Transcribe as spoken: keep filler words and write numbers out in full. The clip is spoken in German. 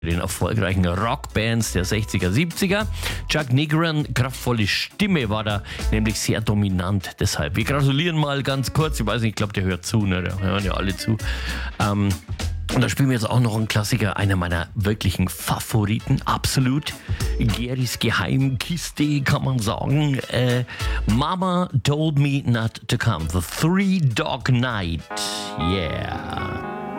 den erfolgreichen Rockbands der sechziger, siebziger. Chuck Negron, kraftvolle Stimme, war da nämlich sehr dominant. Deshalb, wir gratulieren mal ganz kurz. Ich weiß nicht, ich glaube, der hört zu, ne? Da hören ja alle zu. Ähm, und da spielen wir jetzt auch noch einen Klassiker, einer meiner wirklichen Favoriten, absolut. Gerrys Geheimkiste, kann man sagen. Äh, Mama Told Me Not to Come, The Three Dog Night. Yeah.